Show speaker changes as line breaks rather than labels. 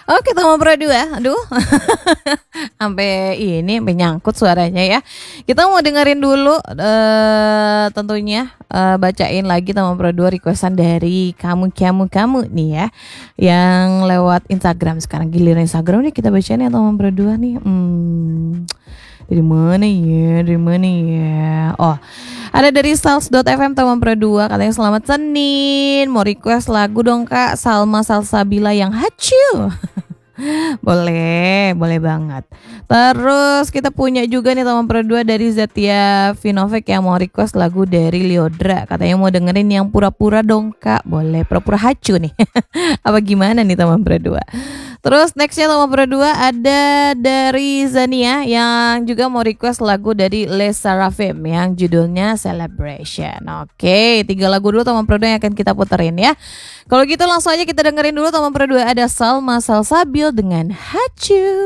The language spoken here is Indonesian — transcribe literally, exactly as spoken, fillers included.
Oke, Tama Pro dua. Aduh. Sampai ini sampai nyangkut suaranya ya. Kita mau dengerin dulu uh, tentunya uh, bacain lagi Tama Pro dua requestan dari kamu kamu kamu nih ya. Yang lewat Instagram sekarang giliran Instagram nih kita bacain ya Tama Pro dua nih. Hmm. Dari mana ya? Dari mana ya? Oh, ada dari Sals dot F M Tama Pro dua katanya selamat Senin. Mau request lagu dong Kak, Salma Salsabila yang Hacu. Boleh, boleh banget. Terus kita punya juga nih Tama Pro dua dari Zatia Vinovek yang mau request lagu dari Liodra. Katanya mau dengerin yang pura-pura dong Kak. Boleh, pura-pura hacu nih. Apa gimana nih Tama Pro dua? Terus nextnya Tama Pro dua ada dari Zania yang juga mau request lagu dari Les Sarafim yang judulnya Celebration. Oke, tiga lagu dulu Tama Pro dua yang akan kita puterin ya. Kalau gitu langsung aja kita dengerin dulu Tama Pro dua ada Salma Salsabil dengan Hacu.